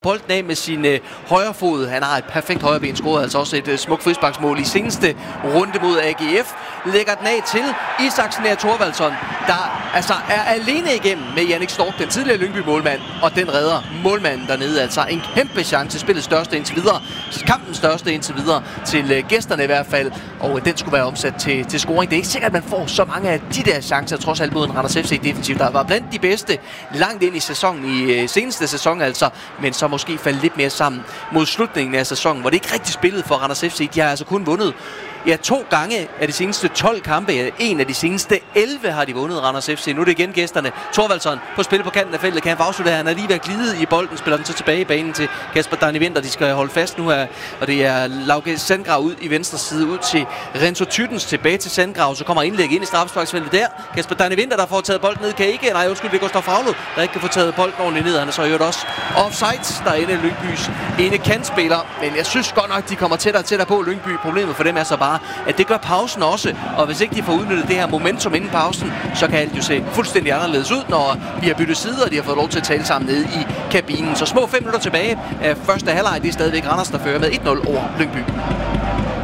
bolden af med sin højre fod. Han har et perfekt højreben, scorede altså også et smukt frisparksmål i seneste runde mod AGF. Lægger den af til Isaksen og Thorvaldsson, der altså er alene igennem med Jannik Stork, den tidligere Lyngby-målmand, og den redder målmanden dernede. Altså en kæmpe chance, spillets største indtil videre, kampens største indtil videre, til gæsterne i hvert fald, og den skulle være omsat til scoring. Det er ikke sikkert, at man får så mange af de der chancer, trods alt mod en Randers FC defensivt, der var blandt de bedste langt ind i sæsonen, i seneste sæson altså, men så måske falde lidt mere sammen mod slutningen af sæsonen, hvor det ikke rigtig spillede for Randers FC. De har altså kun vundet 2 gange af de seneste 12 kampe. En af de seneste 11 har de vundet, Randers FC. Nu er det igen gæsterne. Thorvaldsson på spil på kanten af feltet. Kan han få afslutte? Han er lige ved at glide i bolden. Spiller den så tilbage i banen til Kasper Dani Winther. De skal holde fast nu her. Og det er Lauke Sandgrav ud i venstre side. Ud til Renzo Tyttens. Tilbage til Sandgrav. Så kommer indlæg ind i straffesparksfeltet der. Kasper Dani Winther, der får taget bolden ned. Kan ikke. Nej, undskyld, det går Gustav Faglo, der ikke kan få taget bolden ordentligt ned. Han er så i også offside. Der er inde Lyngbys ene kantspiller. Men jeg synes godt nok, de kommer tættere og tættere på Lyngby. Problemet for dem er så bare, at det gør pausen også, og hvis ikke de får udnyttet det her momentum inden pausen, så kan alt jo se fuldstændig anderledes ud, når vi har byttet sider, og de har fået lov til at tale sammen nede i kabinen. Så små 5 minutter tilbage af første halvleg, det er stadigvæk Randers, der fører med 1-0 over Lyngby.